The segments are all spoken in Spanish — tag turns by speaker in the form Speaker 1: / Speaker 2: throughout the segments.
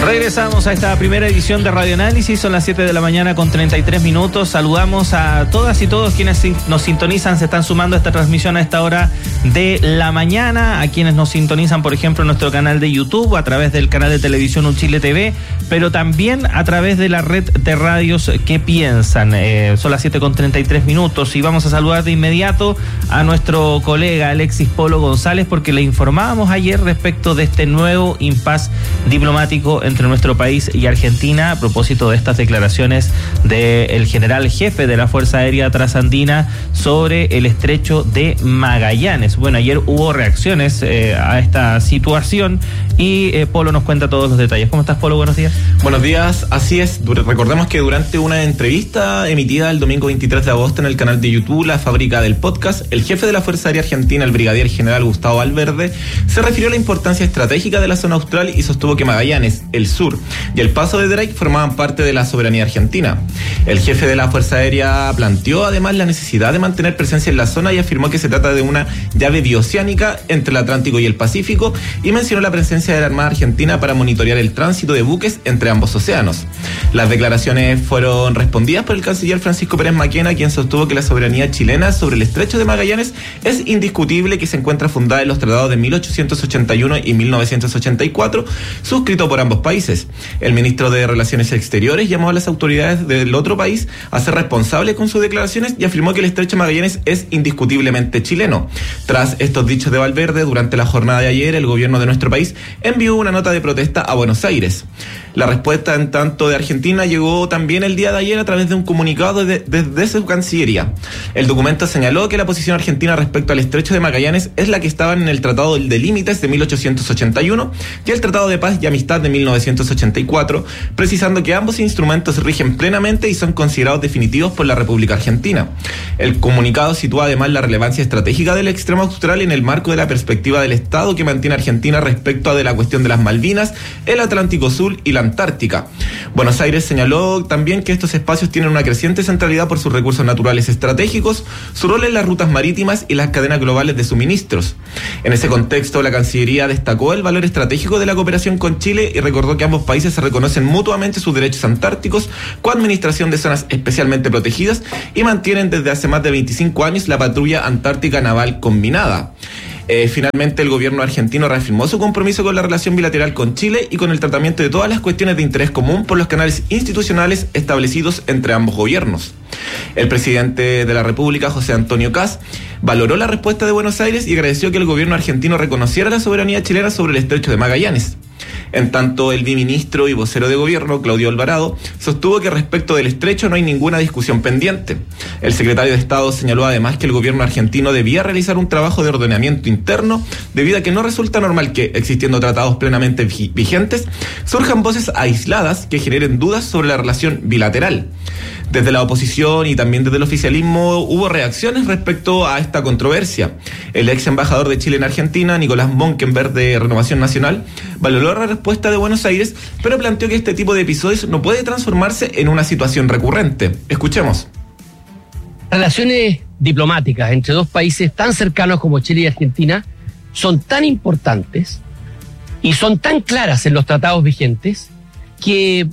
Speaker 1: Regresamos a esta primera edición de Radio Análisis, son las 7 de la mañana con 33 minutos. Saludamos a todas y todos quienes nos sintonizan, se están sumando a esta transmisión a esta hora de la mañana, a quienes nos sintonizan, por ejemplo, en nuestro canal de YouTube, a través del canal de televisión Uchile TV, pero también a través de la red de radios que piensan. Son las 7 con 33 minutos y vamos a saludar de inmediato a nuestro colega Alexis Polo González, porque le informábamos ayer respecto de este nuevo impasse diplomático entre nuestro país y Argentina a propósito de estas declaraciones del general jefe de la Fuerza Aérea Trasandina sobre el estrecho de Magallanes. Bueno, ayer hubo reacciones a esta situación y Polo nos cuenta todos los detalles. ¿Cómo estás, Polo? Buenos días.
Speaker 2: Buenos días, así es. Recordemos que durante una entrevista emitida el domingo 23 de agosto en el canal de YouTube La Fábrica del Podcast, el jefe de la Fuerza Aérea Argentina, el brigadier general Gustavo Valverde, se refirió a la importancia estratégica de la zona austral y sostuvo que Magallanes, el sur y el Paso de Drake formaban parte de la soberanía argentina. El jefe de la Fuerza Aérea planteó además la necesidad de mantener presencia en la zona y afirmó que se trata de una llave bioceánica entre el Atlántico y el Pacífico, y mencionó la presencia de la Armada Argentina para monitorear el tránsito de buques entre ambos océanos. Las declaraciones fueron respondidas por el canciller Francisco Pérez Maquena, quien sostuvo que la soberanía chilena sobre el estrecho de Magallanes es indiscutible, que se encuentra fundada en los tratados de 1881 y 1984, suscritos por ambos países. El ministro de Relaciones Exteriores llamó a las autoridades del otro país a ser responsables con sus declaraciones y afirmó que el estrecho de Magallanes es indiscutiblemente chileno. Tras estos dichos de Valverde, durante la jornada de ayer, el gobierno de nuestro país envió una nota de protesta a Buenos Aires. La respuesta, en tanto, de Argentina llegó también el día de ayer a través de un comunicado desde su Cancillería. El documento señaló que la posición argentina respecto al estrecho de Magallanes es la que estaba en el Tratado de Límites de 1881 y el Tratado de Paz y Amistad de 1984, precisando que ambos instrumentos rigen plenamente y son considerados definitivos por la República Argentina. El comunicado sitúa además la relevancia estratégica del extremo austral en el marco de la perspectiva del Estado que mantiene Argentina respecto de la cuestión de las Malvinas, el Atlántico Sur y la Antártica. Buenos Aires señaló también que estos espacios tienen una creciente centralidad por sus recursos naturales estratégicos, su rol en las rutas marítimas y las cadenas globales de suministros. En ese contexto, la Cancillería destacó el valor estratégico de la cooperación con Chile y recordó que ambos países se reconocen mutuamente sus derechos antárticos, coadministración de zonas especialmente protegidas y mantienen desde hace más de 25 años la patrulla antártica naval combinada. Finalmente, el gobierno argentino reafirmó su compromiso con la relación bilateral con Chile y con el tratamiento de todas las cuestiones de interés común por los canales institucionales establecidos entre ambos gobiernos. El presidente de la República, José Antonio Kast, valoró la respuesta de Buenos Aires y agradeció que el gobierno argentino reconociera la soberanía chilena sobre el estrecho de Magallanes. En tanto, el viceministro y vocero de gobierno, Claudio Alvarado, sostuvo que respecto del estrecho no hay ninguna discusión pendiente. El secretario de Estado señaló además que el gobierno argentino debía realizar un trabajo de ordenamiento interno, debido a que no resulta normal que, existiendo tratados plenamente vigentes, surjan voces aisladas que generen dudas sobre la relación bilateral. Desde la oposición y también desde el oficialismo hubo reacciones respecto a esta controversia. El ex embajador de Chile en Argentina, Nicolás Monkenberg, de Renovación Nacional, valoró la respuesta de Buenos Aires, pero planteó que este tipo de episodios no puede transformarse en una situación recurrente. Escuchemos.
Speaker 3: Relaciones diplomáticas entre dos países tan cercanos como Chile y Argentina son tan importantes y son tan claras en los tratados vigentes que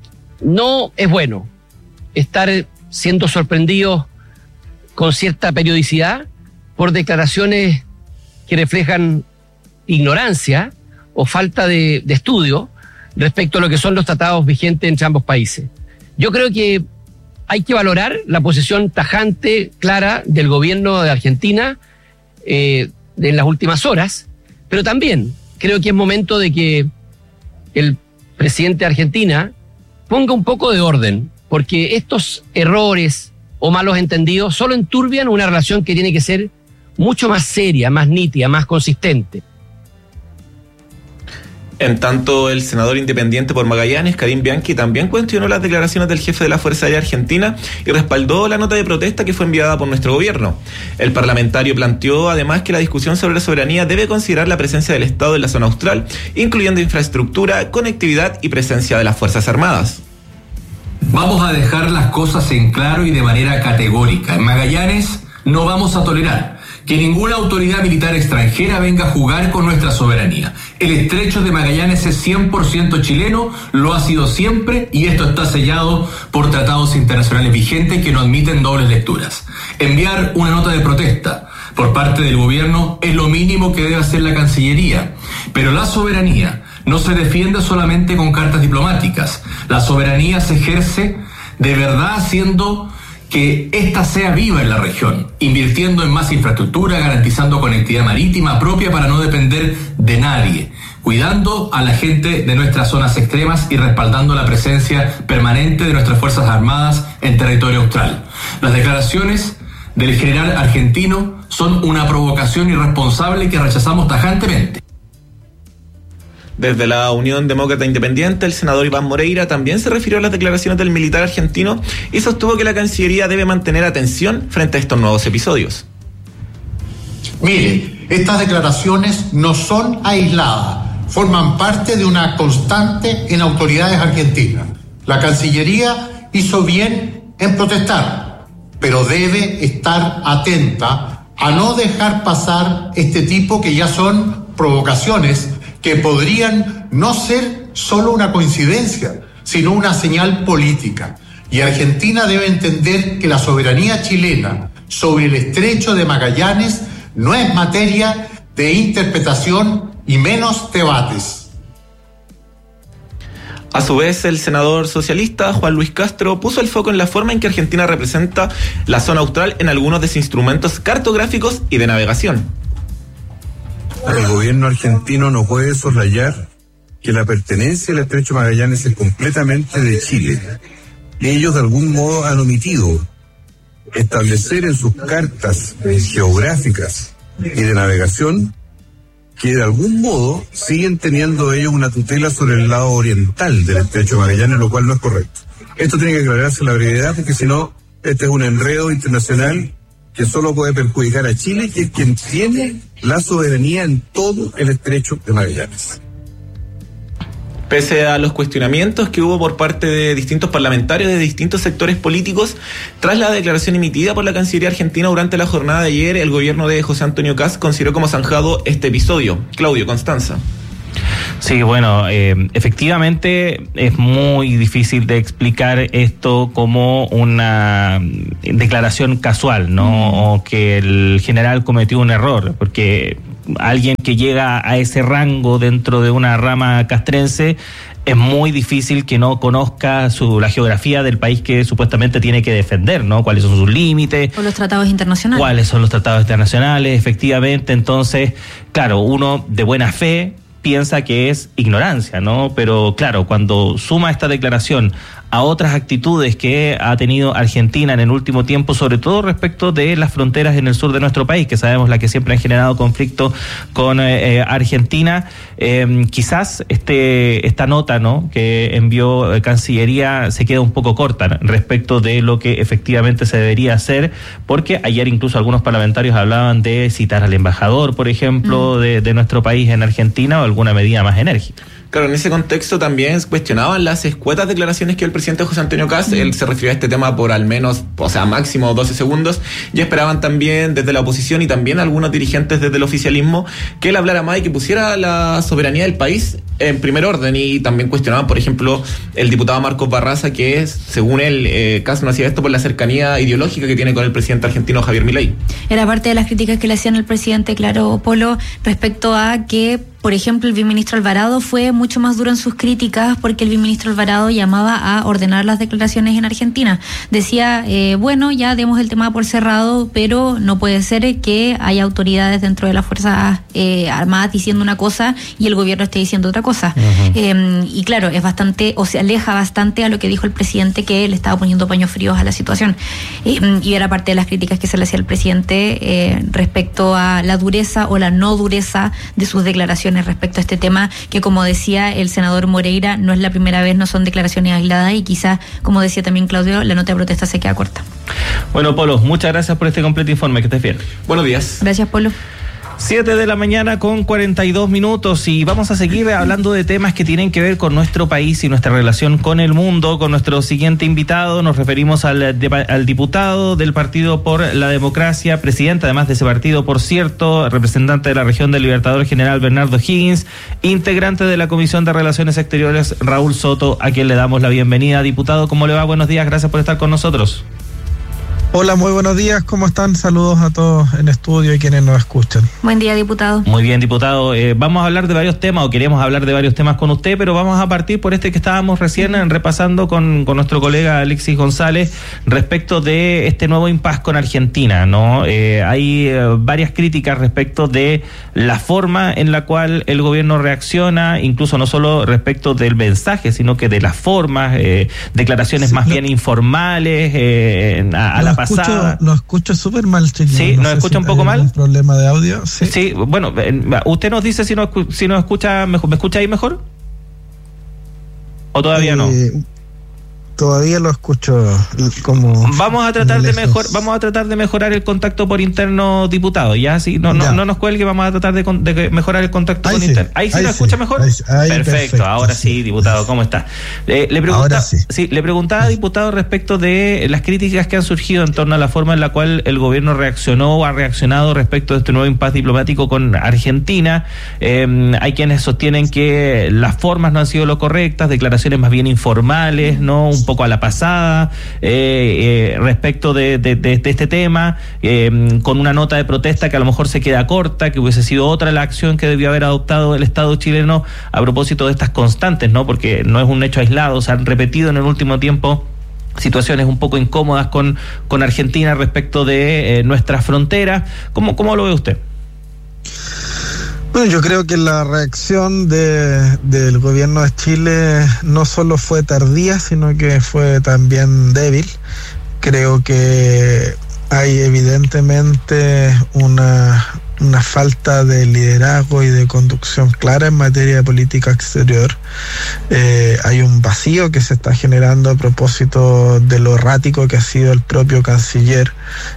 Speaker 3: no es bueno estar siendo sorprendidos con cierta periodicidad por declaraciones que reflejan ignorancia o falta de estudio respecto a lo que son los tratados vigentes entre ambos países. Yo creo que hay que valorar la posición tajante, clara del gobierno de Argentina en las últimas horas, pero también creo que es momento de que el presidente de Argentina ponga un poco de orden, porque estos errores o malos entendidos solo enturbian una relación que tiene que ser mucho más seria, más nítida, más consistente.
Speaker 2: En tanto, el senador independiente por Magallanes, Karim Bianchi, también cuestionó las declaraciones del jefe de la Fuerza Aérea Argentina y respaldó la nota de protesta que fue enviada por nuestro gobierno. El parlamentario planteó además que la discusión sobre la soberanía debe considerar la presencia del Estado en la zona austral, incluyendo infraestructura, conectividad y presencia de las Fuerzas Armadas.
Speaker 4: Vamos a dejar las cosas en claro y de manera categórica. En Magallanes no vamos a tolerar que ninguna autoridad militar extranjera venga a jugar con nuestra soberanía. El estrecho de Magallanes es 100% chileno, lo ha sido siempre y esto está sellado por tratados internacionales vigentes que no admiten dobles lecturas. Enviar una nota de protesta por parte del gobierno es lo mínimo que debe hacer la Cancillería, pero la soberanía no se defiende solamente con cartas diplomáticas. La soberanía se ejerce de verdad haciendo que ésta sea viva en la región, invirtiendo en más infraestructura, garantizando conectividad marítima propia para no depender de nadie, cuidando a la gente de nuestras zonas extremas y respaldando la presencia permanente de nuestras Fuerzas Armadas en territorio austral. Las declaraciones del general argentino son una provocación irresponsable que rechazamos tajantemente.
Speaker 2: Desde la Unión Demócrata Independiente, el senador Iván Moreira también se refirió a las declaraciones del militar argentino y sostuvo que la Cancillería debe mantener atención frente a estos nuevos episodios.
Speaker 5: Mire, estas declaraciones no son aisladas, forman parte de una constante en autoridades argentinas. La Cancillería hizo bien en protestar, pero debe estar atenta a no dejar pasar este tipo que ya son provocaciones que podrían no ser solo una coincidencia, sino una señal política. Y Argentina debe entender que la soberanía chilena sobre el estrecho de Magallanes no es materia de interpretación y menos debates.
Speaker 2: A su vez, el senador socialista Juan Luis Castro puso el foco en la forma en que Argentina representa la zona austral en algunos de sus instrumentos cartográficos y de navegación.
Speaker 6: El gobierno argentino no puede soslayar que la pertenencia al estrecho Magallanes es completamente de Chile. Ellos de algún modo han omitido establecer en sus cartas geográficas y de navegación que de algún modo siguen teniendo ellos una tutela sobre el lado oriental del estrecho Magallanes, lo cual no es correcto. Esto tiene que aclararse a la brevedad, porque si no, este es un enredo internacional que solo puede perjudicar a Chile, que es quien tiene la soberanía en todo el estrecho de Magallanes.
Speaker 2: Pese a los cuestionamientos que hubo por parte de distintos parlamentarios de distintos sectores políticos, tras la declaración emitida por la Cancillería argentina durante la jornada de ayer, el gobierno de José Antonio Kast consideró como zanjado este episodio. Claudio, Constanza.
Speaker 1: Sí, bueno, efectivamente es muy difícil de explicar esto como una declaración casual, ¿no? O que el general cometió un error, porque alguien que llega a ese rango dentro de una rama castrense es muy difícil que no conozca la geografía del país que supuestamente tiene que defender, ¿no? Cuáles son sus límites.
Speaker 7: O los tratados internacionales.
Speaker 1: Cuáles son los tratados internacionales, efectivamente. Entonces, claro, uno de buena fe piensa que es ignorancia, ¿no? Pero claro, cuando suma esta declaración a otras actitudes que ha tenido Argentina en el último tiempo, sobre todo respecto de las fronteras en el sur de nuestro país, que sabemos la que siempre han generado conflicto con Argentina, quizás esta nota, ¿no?, que envió Cancillería se queda un poco corta respecto de lo que efectivamente se debería hacer, porque ayer incluso algunos parlamentarios hablaban de citar al embajador, por ejemplo, de nuestro país en Argentina, o alguna medida más enérgica.
Speaker 2: Claro, en ese contexto también cuestionaban las escuetas declaraciones que el presidente José Antonio Kast, él se refirió a este tema por al menos, o sea, máximo 12 segundos, y esperaban también desde la oposición y también algunos dirigentes desde el oficialismo que él hablara más y que pusiera la soberanía del país en primer orden, y también cuestionaban, por ejemplo, el diputado Marcos Barraza, que es, según él, Kast no hacía esto por la cercanía ideológica que tiene con el presidente argentino Javier Milei.
Speaker 7: Era parte de las críticas que le hacían al presidente, claro, Polo, respecto a que, por ejemplo, el viceministro Alvarado fue mucho más duro en sus críticas, porque el viceministro Alvarado llamaba a ordenar las declaraciones en Argentina. Decía, bueno, ya demos el tema por cerrado, pero no puede ser que haya autoridades dentro de las Fuerzas Armadas diciendo una cosa y el gobierno esté diciendo otra cosa. Uh-huh. Y claro, es bastante, o se aleja bastante a lo que dijo el presidente, que le estaba poniendo paños fríos a la situación. Y era parte de las críticas que se le hacía al presidente respecto a la dureza o la no dureza de sus declaraciones respecto a este tema, que, como decía el senador Moreira, no es la primera vez, no son declaraciones aisladas, y quizás, como decía también Claudio, la nota de protesta se queda corta.
Speaker 1: Bueno, Polo, muchas gracias por este completo informe, que estés bien.
Speaker 2: Buenos días.
Speaker 7: Gracias, Polo.
Speaker 1: 7 de la mañana con 42 minutos y vamos a seguir hablando de temas que tienen que ver con nuestro país y nuestra relación con el mundo. Con nuestro siguiente invitado nos referimos al diputado del Partido por la Democracia, presidente además de ese partido, por cierto, representante de la región del Libertador General Bernardo Higgins, integrante de la Comisión de Relaciones Exteriores Raúl Soto, a quien le damos la bienvenida. Diputado, ¿cómo le va? Buenos días, gracias por estar con nosotros.
Speaker 8: Hola, muy buenos días, ¿cómo están? Saludos a todos en estudio y quienes nos escuchan.
Speaker 7: Buen día, diputado.
Speaker 1: Muy bien, diputado. Vamos a hablar de varios temas, o queríamos hablar de varios temas con usted, pero vamos a partir por este que estábamos recién repasando con nuestro colega Alexis González respecto de este nuevo impasse con Argentina, ¿no? Hay varias críticas respecto de la forma en la cual el gobierno reacciona, incluso no solo respecto del mensaje, sino que de las formas, declaraciones más bien informales, a la pasada.
Speaker 8: Lo escucho súper mal, chiquillo.
Speaker 1: Sí, ¿nos escucha un poco mal?
Speaker 8: ¿Un problema de audio?
Speaker 1: Sí, bueno, usted nos dice si nos escucha mejor. ¿Me escucha ahí mejor? ¿O todavía no?
Speaker 8: Todavía lo escucho como...
Speaker 1: Vamos a tratar de mejorar el contacto por interno, diputado. Ya, sí, no nos cuelgue, vamos a tratar de mejorar el contacto por interno. ¿Ahí sí lo escucha mejor? Perfecto, ahora sí, diputado, ¿cómo está? Le preguntaba, diputado, respecto de las críticas que han surgido en torno a la forma en la cual el gobierno reaccionó o ha reaccionado respecto de este nuevo impasse diplomático con Argentina. Hay quienes sostienen que las formas no han sido lo correctas, declaraciones más bien informales, ¿no? Un poco a la pasada respecto de este tema, con una nota de protesta que a lo mejor se queda corta, que hubiese sido otra la acción que debió haber adoptado el Estado chileno a propósito de estas constantes, ¿no? Porque no es un hecho aislado, se han repetido en el último tiempo situaciones un poco incómodas con Argentina respecto de nuestras fronteras. ¿Cómo lo ve usted?
Speaker 8: Bueno, yo creo que la reacción del gobierno de Chile no solo fue tardía, sino que fue también débil. Creo que hay evidentemente una falta de liderazgo y de conducción clara en materia de política exterior. Hay un vacío que se está generando a propósito de lo errático que ha sido el propio canciller,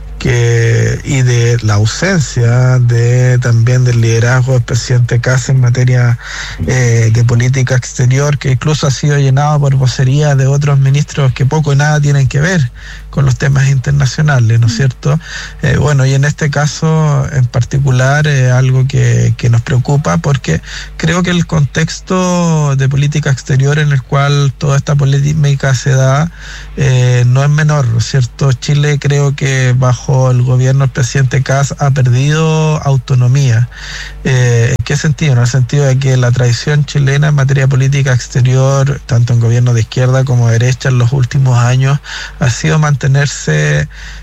Speaker 8: y de la ausencia también del liderazgo del presidente Kast en materia de política exterior, que incluso ha sido llenado por vocerías de otros ministros que poco y nada tienen que ver con los temas internacionales, ¿no es cierto? Bueno, y en este caso en particular algo que nos preocupa, porque creo que el contexto de política exterior en el cual toda esta polémica se da no es menor, ¿no es cierto? Chile, creo que bajo el gobierno del presidente Kast ha perdido autonomía. ¿En qué sentido? En el sentido de que la tradición chilena en materia de política exterior, tanto en gobierno de izquierda como de derecha en los últimos años, ha sido mantenerse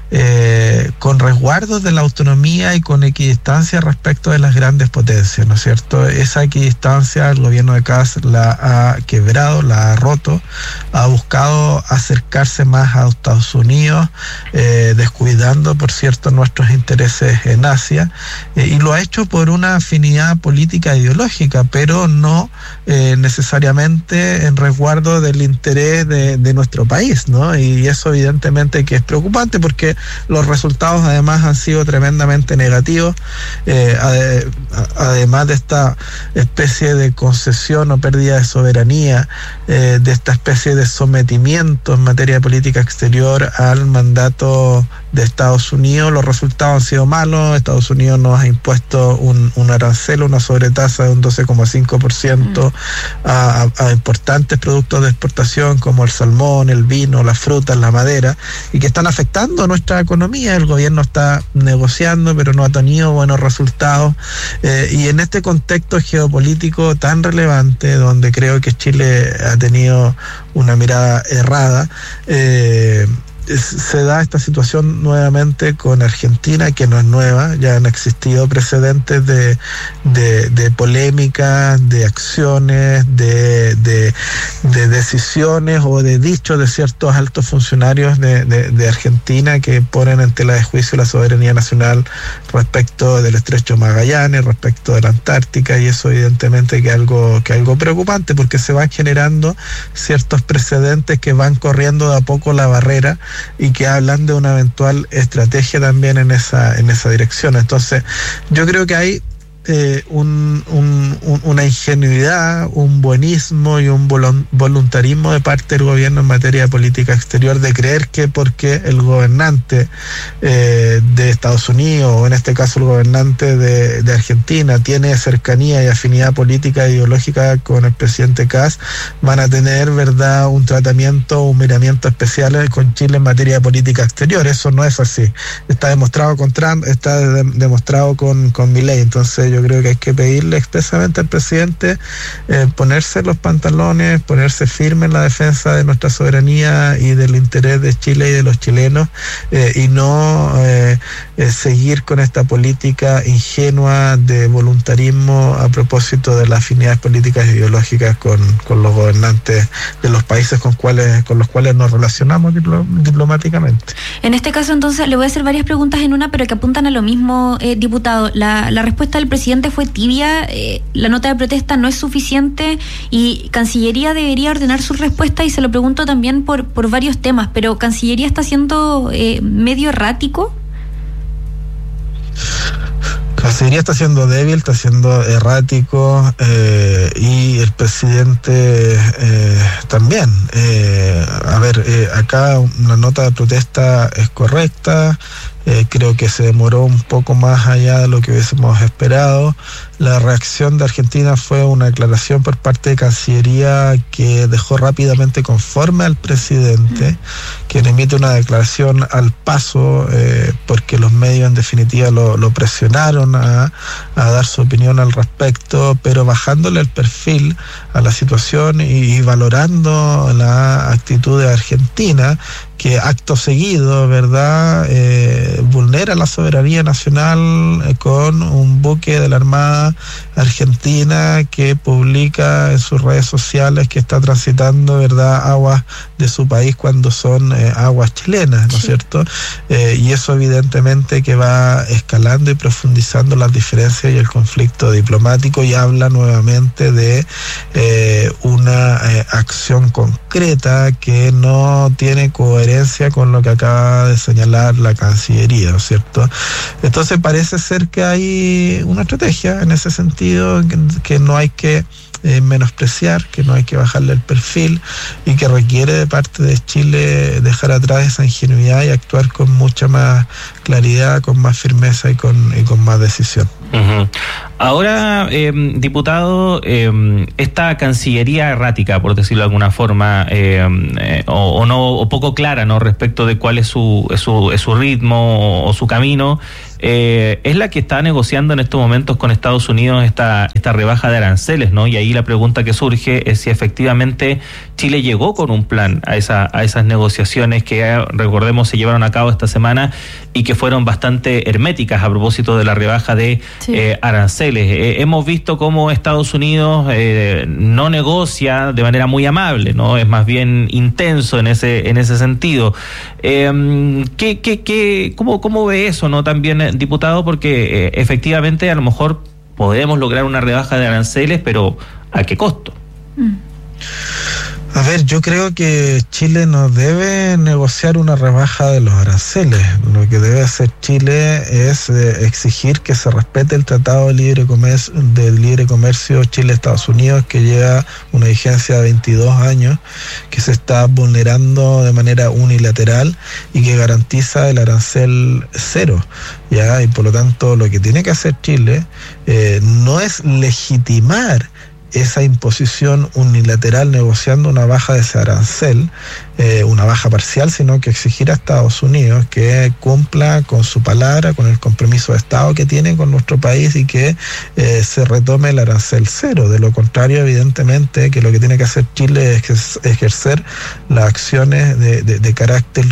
Speaker 8: con resguardos de la autonomía y con equidistancia respecto de las grandes potencias, ¿no es cierto? Esa equidistancia el gobierno de Kast la ha quebrado, la ha roto, ha buscado acercarse más a Estados Unidos, descuidando, por cierto, nuestros intereses en Asia, y lo ha hecho por una afinidad política ideológica, pero no necesariamente en resguardo del interés de nuestro país, ¿no? Y eso evidentemente que es preocupante, porque los resultados además han sido tremendamente negativos, además de esta especie de concesión o pérdida de soberanía, de esta especie de sometimiento en materia de política exterior al mandato de Estados Unidos. Los resultados han sido malos. Estados Unidos nos ha impuesto un arancel, una sobretasa de un 12,5% a importantes productos de exportación como el salmón, el vino, las frutas, la madera, y que están afectando nuestra economía. El gobierno está negociando, pero no ha tenido buenos resultados, y en este contexto geopolítico tan relevante, donde creo que Chile ha tenido una mirada errada, se da esta situación nuevamente con Argentina, que no es nueva. Ya han existido precedentes de polémicas, de acciones, de decisiones o de dichos de ciertos altos funcionarios de Argentina que ponen en tela de juicio la soberanía nacional respecto del Estrecho Magallanes, respecto de la Antártica, y eso evidentemente que es algo preocupante, porque se van generando ciertos precedentes que van corriendo de a poco la barrera y que hablan de una eventual estrategia también en esa dirección. Entonces, yo creo que hay una ingenuidad, un buenismo y un voluntarismo de parte del gobierno en materia de política exterior, de creer que porque el gobernante de Estados Unidos, o en este caso el gobernante de Argentina, tiene cercanía y afinidad política e ideológica con el presidente Kast, van a tener, ¿verdad?, un tratamiento, un miramiento especial con Chile en materia de política exterior. Eso no es así. Está demostrado con Trump, está demostrado con Milei. Entonces yo creo que hay que pedirle expresamente al presidente ponerse los pantalones, ponerse firme en la defensa de nuestra soberanía y del interés de Chile y de los chilenos, y no seguir con esta política ingenua de voluntarismo a propósito de las afinidades políticas e ideológicas con los gobernantes de los países con los cuales nos relacionamos diplomáticamente.
Speaker 7: En este caso, entonces, le voy a hacer varias preguntas en una, pero que apuntan a lo mismo, diputado. La respuesta del presidente fue tibia, la nota de protesta no es suficiente y Cancillería debería ordenar su respuesta, y se lo pregunto también por varios temas, pero Cancillería está siendo medio errático.
Speaker 8: Cancillería está siendo débil, está siendo errático, y el presidente también. Acá la nota de protesta es correcta. Creo que se demoró un poco más allá de lo que hubiésemos esperado. La reacción de Argentina fue una declaración por parte de Cancillería que dejó rápidamente conforme al presidente, quien emite una declaración al paso, porque los medios en definitiva lo presionaron a dar su opinión al respecto, pero bajándole el perfil a la situación y valorando la actitud de Argentina, que acto seguido, ¿verdad?, vulnera la soberanía nacional con un buque de la Armada Argentina que publica en sus redes sociales que está transitando, ¿verdad?, aguas de su país cuando son aguas chilenas, ¿no es cierto? Y eso evidentemente que va escalando y profundizando las diferencias y el conflicto diplomático, y habla nuevamente de una acción concreta que no tiene coherencia con lo que acaba de señalar la Cancillería, ¿no es cierto? Entonces parece ser que hay una estrategia en ese sentido que no hay que menospreciar, que no hay que bajarle el perfil, y que requiere de parte de Chile dejar atrás esa ingenuidad y actuar con mucha más claridad, con más firmeza y con más decisión.
Speaker 1: Uh-huh. Ahora, diputado, esta Cancillería errática, por decirlo de alguna forma, o poco clara, ¿no?, respecto de cuál es su ritmo o su camino, es la que está negociando en estos momentos con Estados Unidos esta rebaja de aranceles, ¿no? Y ahí la pregunta que surge es si efectivamente Chile llegó con un plan a esas negociaciones que, recordemos, se llevaron a cabo esta semana y que fueron bastante herméticas a propósito de la rebaja de aranceles. Hemos visto cómo Estados Unidos no negocia de manera muy amable, ¿no? Es más bien intenso en ese sentido. ¿Cómo ve eso, no, también, diputado? Porque efectivamente a lo mejor podemos lograr una rebaja de aranceles, pero ¿a qué costo?
Speaker 8: A ver, yo creo que Chile no debe negociar una rebaja de los aranceles. Lo que debe hacer Chile es exigir que se respete el Tratado de Libre Comercio Chile-Estados Unidos, que lleva una vigencia de 22 años, que se está vulnerando de manera unilateral y que garantiza el arancel cero, ¿ya? Y por lo tanto, lo que tiene que hacer Chile no es legitimar esa imposición unilateral negociando una baja de ese arancel, una baja parcial, sino que exigir a Estados Unidos que cumpla con su palabra, con el compromiso de Estado que tiene con nuestro país y que se retome el arancel cero. De lo contrario, evidentemente, que lo que tiene que hacer Chile es ejercer las acciones de carácter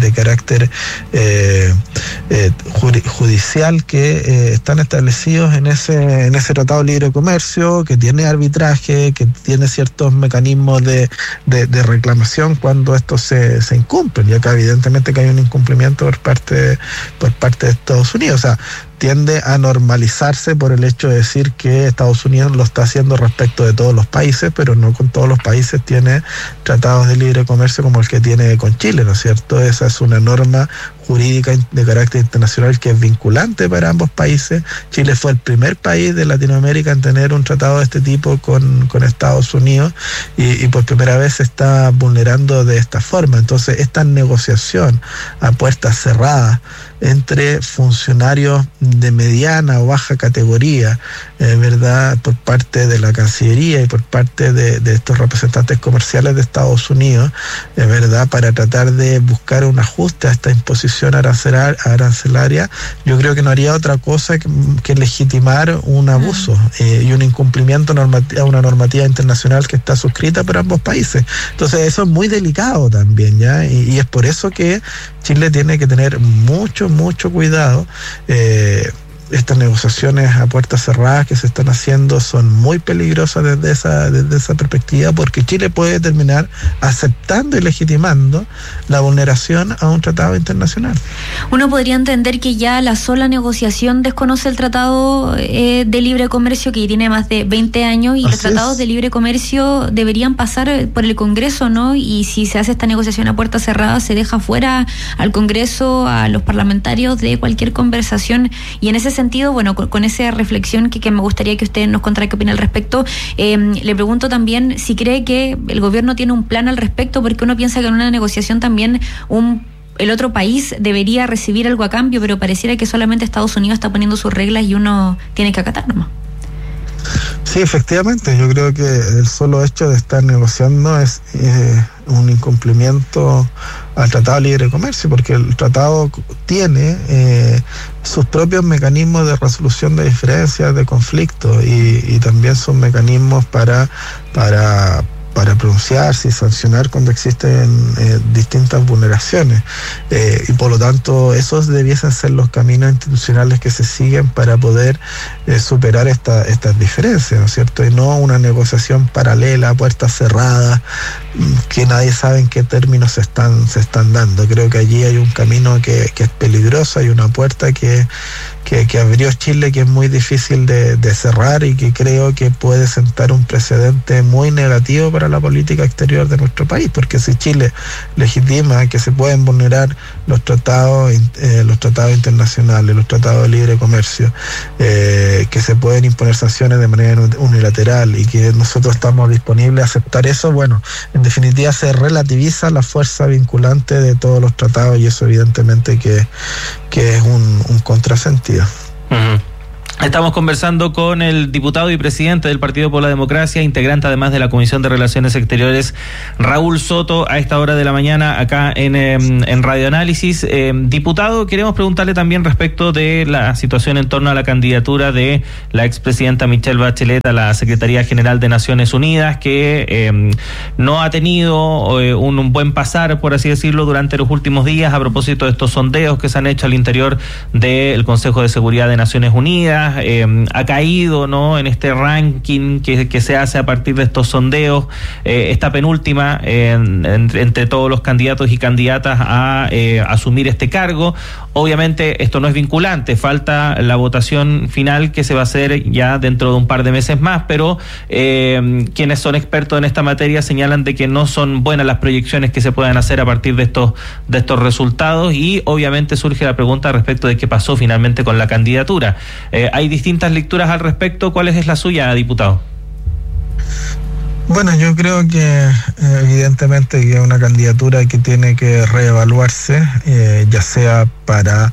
Speaker 8: judicial que están establecidos en ese tratado de libre comercio, que tiene arbitraje, que tiene ciertos mecanismos de reclamación cuando estos se incumplen. Y acá evidentemente que hay un incumplimiento por parte de Estados Unidos. O sea, tiende a normalizarse por el hecho de decir que Estados Unidos lo está haciendo respecto de todos los países, pero no con todos los países tiene tratados de libre comercio como el que tiene con Chile, ¿no es cierto? Esa es una norma jurídica de carácter internacional que es vinculante para ambos países. Chile fue el primer país de Latinoamérica en tener un tratado de este tipo con Estados Unidos y por primera vez se está vulnerando de esta forma. Entonces, esta negociación a puertas cerradas entre funcionarios de mediana o baja categoría, ¿verdad?, por parte de la Cancillería y por parte de estos representantes comerciales de Estados Unidos, ¿verdad?, para tratar de buscar un ajuste a esta imposición arancelaria, yo creo que no haría otra cosa que legitimar un abuso y un incumplimiento a una normativa internacional que está suscrita por ambos países. Entonces, eso es muy delicado también, ¿ya? Y es por eso que Chile tiene que tener mucho cuidado. Estas negociaciones a puertas cerradas que se están haciendo son muy peligrosas desde esa perspectiva, porque Chile puede terminar aceptando y legitimando la vulneración a un tratado internacional.
Speaker 7: Uno podría entender que ya la sola negociación desconoce el tratado de libre comercio, que tiene más de 20 años, y los tratados de libre comercio deberían pasar por el Congreso, ¿no? Y si se hace esta negociación a puertas cerradas, se deja fuera al Congreso, a los parlamentarios de cualquier conversación. Y en ese sentido, bueno, con esa reflexión que me gustaría que usted nos contara qué opina al respecto, le pregunto también si cree que el gobierno tiene un plan al respecto, porque uno piensa que en una negociación también el otro país debería recibir algo a cambio, pero pareciera que solamente Estados Unidos está poniendo sus reglas y uno tiene que acatar nomás.
Speaker 8: Sí, efectivamente, yo creo que el solo hecho de estar negociando es un incumplimiento al Tratado de Libre Comercio, porque el tratado tiene sus propios mecanismos de resolución de diferencias, de conflictos, y también son mecanismos para pronunciarse y sancionar cuando existen distintas vulneraciones. Y por lo tanto, esos debiesen ser los caminos institucionales que se siguen para poder superar estas diferencias, ¿no es cierto? Y no una negociación paralela, a puertas cerradas, que nadie sabe en qué términos se están dando. Creo que allí hay un camino que es peligroso, hay una puerta que abrió Chile que es muy difícil de cerrar, y que creo que puede sentar un precedente muy negativo para la política exterior de nuestro país, porque si Chile legitima que se pueden vulnerar los tratados internacionales, los tratados de libre comercio, que se pueden imponer sanciones de manera unilateral, y que nosotros estamos disponibles a aceptar eso, bueno, en definitiva se relativiza la fuerza vinculante de todos los tratados, y eso evidentemente que es un contrasentido.
Speaker 1: Uh-huh. Estamos conversando con el diputado y presidente del Partido por la Democracia, integrante además de la Comisión de Relaciones Exteriores, Raúl Soto, a esta hora de la mañana acá en Radio Análisis. Diputado, queremos preguntarle también respecto de la situación en torno a la candidatura de la expresidenta Michelle Bachelet a la Secretaría General de Naciones Unidas, que no ha tenido un buen pasar, por así decirlo, durante los últimos días, a propósito de estos sondeos que se han hecho al interior del Consejo de Seguridad de Naciones Unidas. Ha caído, ¿no?, en este ranking que se hace a partir de estos sondeos, esta penúltima entre todos los candidatos y candidatas a asumir este cargo. Obviamente esto no es vinculante, falta la votación final que se va a hacer ya dentro de un par de meses más, pero quienes son expertos en esta materia señalan de que no son buenas las proyecciones que se puedan hacer a partir de estos resultados, y obviamente surge la pregunta respecto de qué pasó finalmente con la candidatura. Hay distintas lecturas al respecto. ¿Cuál es la suya, diputado?
Speaker 8: Bueno, yo creo que evidentemente que es una candidatura que tiene que reevaluarse, ya sea para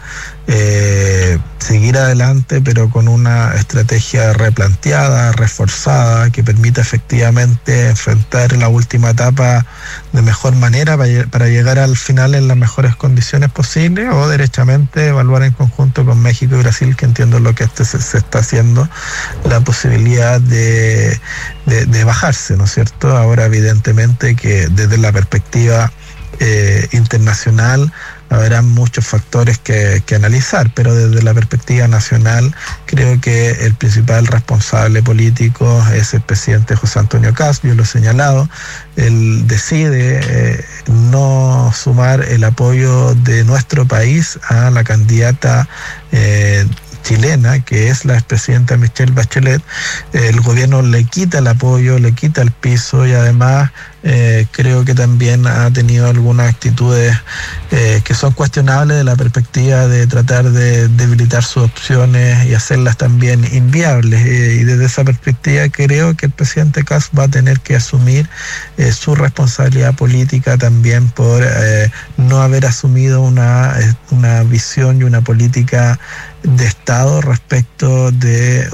Speaker 8: seguir adelante, pero con una estrategia replanteada, reforzada, que permita efectivamente enfrentar la última etapa de mejor manera para llegar al final en las mejores condiciones posibles, o derechamente evaluar en conjunto con México y Brasil, que entiendo lo que se está haciendo, la posibilidad de bajarse, ¿no es cierto? Ahora, evidentemente que desde la perspectiva internacional habrá muchos factores que analizar, pero desde la perspectiva nacional creo que el principal responsable político es el presidente José Antonio Kast. Yo lo he señalado, él decide no sumar el apoyo de nuestro país a la candidata chilena, que es la expresidenta Michelle Bachelet. El gobierno le quita el apoyo, le quita el piso, y además creo que también ha tenido algunas actitudes que son cuestionables de la perspectiva de tratar de debilitar sus opciones y hacerlas también inviables, y desde esa perspectiva creo que el presidente Kast va a tener que asumir su responsabilidad política también por no haber asumido una visión y una política de Estado respecto de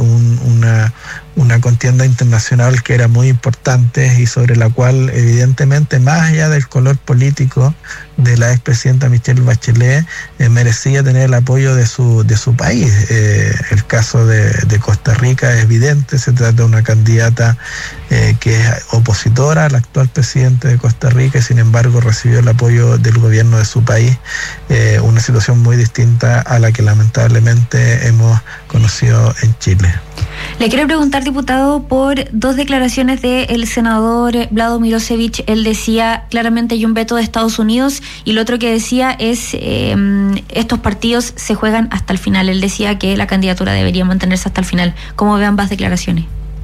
Speaker 8: una contienda internacional que era muy importante y sobre la cual evidentemente, más allá del color político de la expresidenta Michelle Bachelet, merecía tener el apoyo de su país. El caso de Costa Rica es evidente, se trata de una candidata que es opositora al actual presidente de Costa Rica y sin embargo recibió el apoyo del gobierno de su país, una situación muy distinta a la que lamentablemente hemos conocido en Chile.
Speaker 7: Le quiero preguntar, diputado, por dos declaraciones del senador Vlado Mirosevic. Él decía claramente hay un veto de Estados Unidos, y lo otro que decía es estos partidos se juegan hasta el final. Él decía que la candidatura debería mantenerse hasta el final. ¿Cómo ve ambas declaraciones?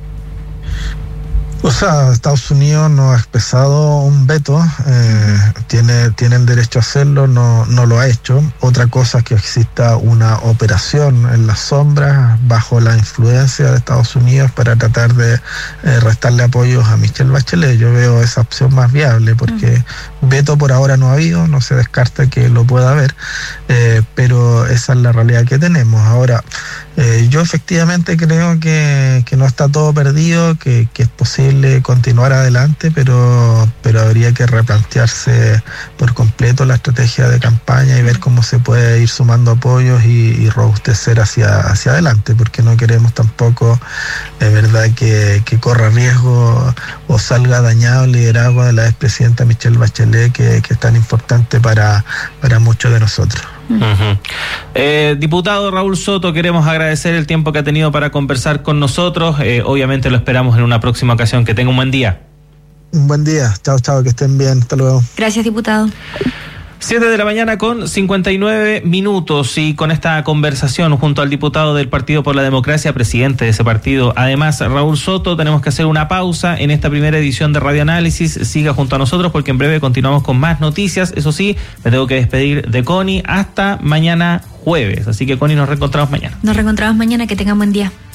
Speaker 8: O sea, Estados Unidos no ha expresado un veto, tiene el derecho a hacerlo, no lo ha hecho. Otra cosa es que exista una operación en las sombras bajo la influencia de Estados Unidos para tratar de restarle apoyos a Michelle Bachelet. Yo veo esa opción más viable porque veto por ahora no ha habido, no se descarta que lo pueda haber, pero esa es la realidad que tenemos. Ahora, yo efectivamente creo que no está todo perdido, que es posible continuar adelante, pero habría que replantearse por completo la estrategia de campaña y ver cómo se puede ir sumando apoyos y robustecer hacia adelante, porque no queremos tampoco, de verdad, que corra riesgo o salga dañado el liderazgo de la expresidenta Michelle Bachelet, que es tan importante para muchos de nosotros.
Speaker 1: Diputado Raúl Soto, queremos agradecer el tiempo que ha tenido para conversar con nosotros. Obviamente lo esperamos en una próxima ocasión. Que tenga un buen día.
Speaker 8: Un buen día. Chao, que estén bien. Hasta luego.
Speaker 7: Gracias, diputado.
Speaker 1: 7 de la mañana con 59 minutos, y con esta conversación junto al diputado del Partido por la Democracia, presidente de ese partido, además Raúl Soto, tenemos que hacer una pausa en esta primera edición de Radio Análisis. Siga junto a nosotros porque en breve continuamos con más noticias. Eso sí, me tengo que despedir de Connie hasta mañana jueves, así que Connie, nos reencontramos mañana.
Speaker 7: Nos reencontramos mañana, que tengan buen día.